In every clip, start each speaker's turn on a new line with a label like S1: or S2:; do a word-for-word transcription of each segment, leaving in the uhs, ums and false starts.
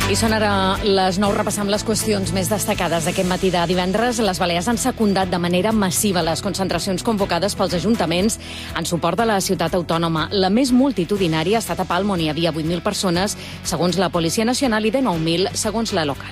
S1: I són ara les nou, repassant les qüestions més destacades d'aquest matí de divendres. Les Balears han secundat de manera massiva les concentracions convocades pels ajuntaments en suport de la ciutat autònoma. La més multitudinària ha estat a Palma, on hi havia vuit mil persones, segons la Policia Nacional, i de nou mil, segons la local.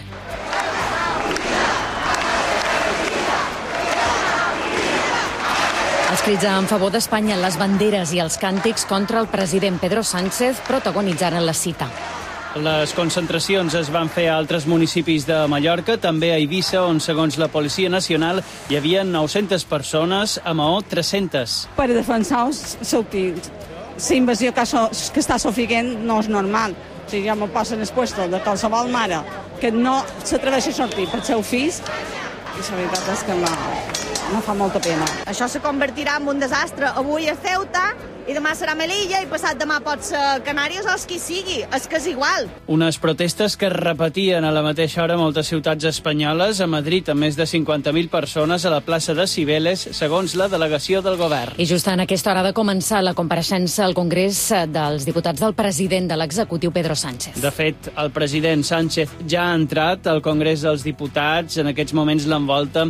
S1: Els crits en favor d'Espanya, les banderes i els càntics contra el president Pedro Sánchez protagonitzaren la cita.
S2: Les concentracions es van fer a altres municipis de Mallorca, també a Eivissa, on, segons la Policia Nacional, hi havia nou-centes persones, a Maó, tres-centes.
S3: Per defensar la invasió que, so, que està sofrint no és normal. O sigui, ja m'ho posen el puesto de qualsevol mare que no s'atreveix a sortir per seus fills, i la veritat és que no, no fa molta pena.
S4: Això se convertirà en un desastre. Avui a Ceuta, i demà serà Melilla, i passat demà pot ser Canàries o el que sigui. És que és igual.
S2: Unes protestes que es repetien a la mateixa hora a moltes ciutats espanyoles. A Madrid, amb més de cinquanta mil persones a la plaça de Cibeles, segons la delegació del govern.
S1: I just en aquesta hora de començar la compareixença al Congrés dels diputats del president de l'executiu, Pedro Sánchez.
S2: De fet, el president Sánchez ja ha entrat al Congrés dels Diputats. En aquests moments l'envolta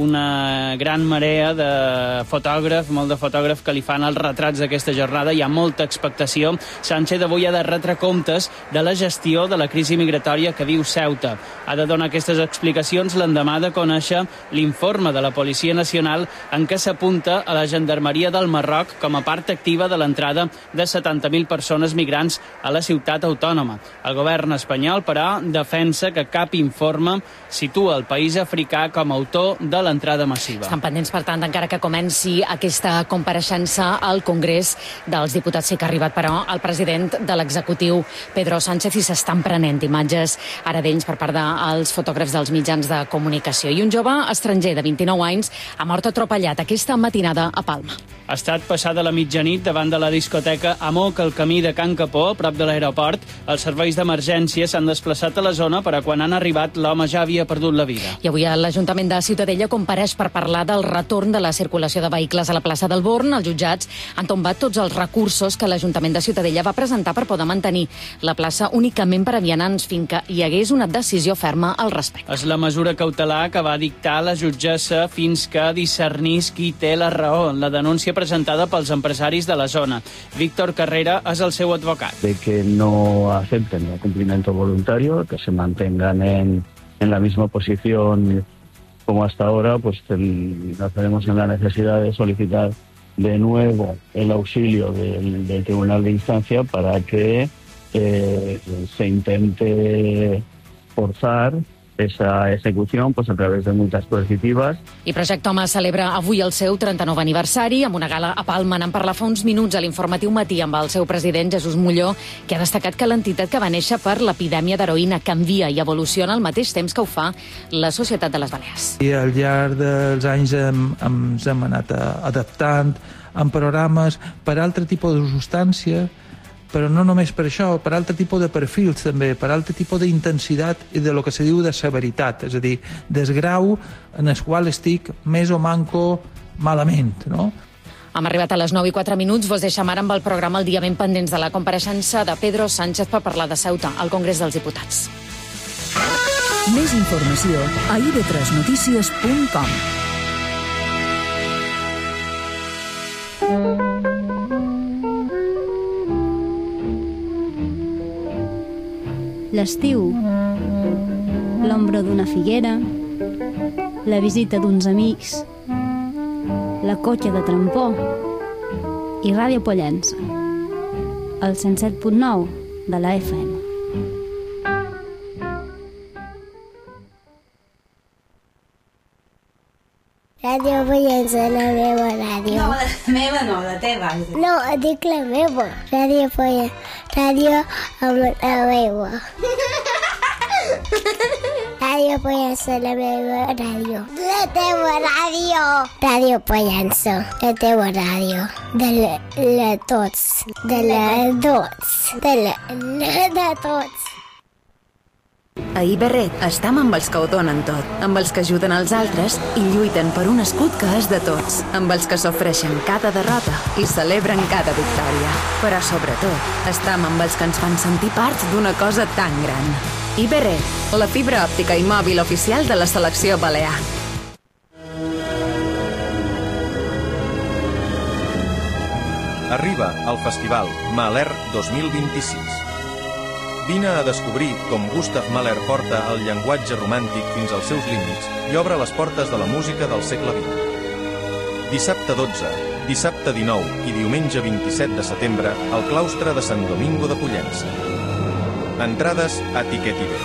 S2: una gran marea de fotògraf, molt de fotògraf que li fan els retrats d'aquesta jornada. Hi ha molta expectació. Sánchez avui ha de retre comptes de la gestió de la crisi migratòria que viu Ceuta. Ha de donar aquestes explicacions l'endemà de conèixer l'informe de la Policia Nacional en què s'apunta a la Gendarmeria del Marroc com a part activa de l'entrada de setanta mil persones migrants a la ciutat autònoma. El govern espanyol, però, defensa que cap informe situa el país africà com a autor de l'entrada massiva.
S1: Estan pendents, per tant, encara que comenci aquesta compareixença al Congrés dels Diputats. Sí que ha arribat, però, el president de l'executiu, Pedro Sánchez, i s'estan prenent imatges ara d'ells per part dels fotògrafs dels mitjans de comunicació. I un jove estranger de vint-i-nou anys ha mort atropellat aquesta matinada a Palma.
S2: Ha estat passada la mitjanit davant de la discoteca Amoc, al camí de Can Capó, a prop de l'aeroport. Els serveis d'emergència s'han desplaçat a la zona, però quan han arribat l'home ja havia perdut la vida.
S1: I avui l'Ajuntament de Ciutadella compareix per parlar del retorn de la circulació de vehicles a la plaça del Born. Els jutjats han tombat tots els recursos que l'Ajuntament de Ciutadella va presentar per poder mantenir la plaça únicament per a vianants fins que hi hagués una decisió ferma al respecte.
S2: És la mesura cautelar que va dictar la jutgessa fins que discernís qui té la raó en la denúncia presentada pels empresaris de la zona. Víctor Carrera és el seu advocat.
S5: De que no acepten el cumplimiento voluntario, que se mantengan en, en la misma posición como hasta ahora, pues nos veremos en la necesidad de solicitar de nuevo el auxilio del, del Tribunal de Instancia para que eh, se intente forzar esa ejecución pues, a través de multas coercitivas.
S1: I Projecte Home celebra avui el seu trenta-nou aniversari amb una gala a Palma. N'en parla fa uns minuts a l'informatiu Matí amb el seu president, Jesús Molló, que ha destacat que l'entitat que va néixer per l'epidèmia d'heroïna canvia i evoluciona al mateix temps que ho fa la Societat de les Balears.
S6: I al llarg dels anys hem, ens hem anat adaptant en programes per altre tipus de substància, però no només per això, per altre tipus de perfils també, per altre tipus d'intensitat i de lo que se diu de severitat, és a dir, del grau en el qual estic més o manco malament, no?
S1: Hem arribat a les nou i quatre minuts. Vos deixem ara amb el programa El dia ben pendents de la compareixença de Pedro Sánchez per parlar de Ceuta al Congrés dels Diputats.
S7: Més informació a i ve tres notícies punt com.
S8: L'estiu, l'ombra d'una figuera, la visita d'uns amics, la cotxa de trampó i Ràdio Pollença, el cent set punt nou de la F M.
S9: Ràdio Pollença, la meva ràdio.
S10: No, la meva no, la teva.
S9: No, dic la meva. Ràdio Pollença, ràdio amb la meva. Ràdio Pollença, la meva ràdio. La teva ràdio. Ràdio Pollença, la teva ràdio. De la, la tots. De la tots. De la, la de tots.
S11: A Iberret estem amb els que ho donen tot, amb els que ajuden els altres i lluiten per un escut que és de tots, amb els que s'ofreixen cada derrota i celebren cada victòria. Però sobretot, estem amb els que ens fan sentir part d'una cosa tan gran. Iberred, la fibra òptica i mòbil oficial de la selecció balear.
S12: Arriba al festival Mahler dos mil vint-i-sis. Vine a descobrir com Gustav Mahler porta el llenguatge romàntic fins als seus límits i obre les portes de la música del segle vint. Dissabte dotze, dissabte dinou i diumenge vint-i-set de setembre al claustre de Sant Domingo de Pollença. Entrades a Tiquet i Bé.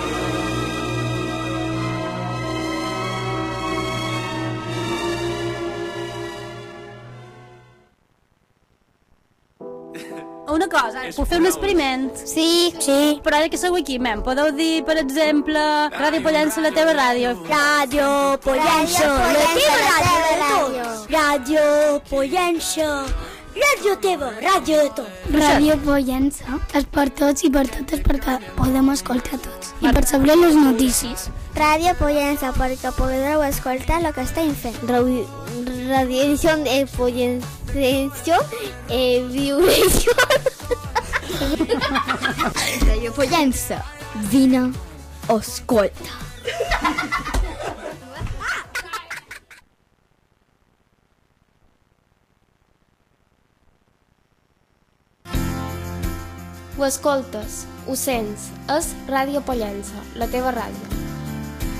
S13: Una cosa, puc fer un experiment?
S9: Sí, sí.
S13: Però ara que sou aquí, men, podeu dir, per exemple, Ràdio Pollença, la teva ràdio.
S9: Ràdio Pollença, la teva ràdio. Ràdio Pollença, ràdio teva, ràdio de tot.
S14: Ràdio Pollença és per tots i per totes perquè podem escoltar tots. I per saber les notícies.
S9: Ràdio Pollença perquè podreu escoltar el que estem fent.
S14: Radio de Pollença, eh, violació. Ràdio Pollença, vine, escolta.
S15: Ho escoltes, ho sents, és Ràdio Pollença, la teva ràdio.